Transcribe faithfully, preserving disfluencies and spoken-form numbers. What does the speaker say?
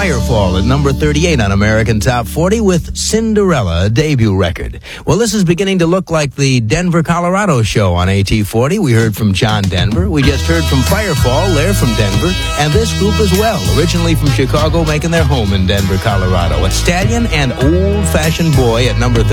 Firefall at number thirty-eight on American Top forty with Cinderella, a debut record. Well, this is beginning to look like the Denver, Colorado show on A T forty. We heard from John Denver. We just heard from Firefall. They're from Denver. And this group as well, originally from Chicago, making their home in Denver, Colorado. A Stallion and Old Fashioned Boy at number thirty-eight.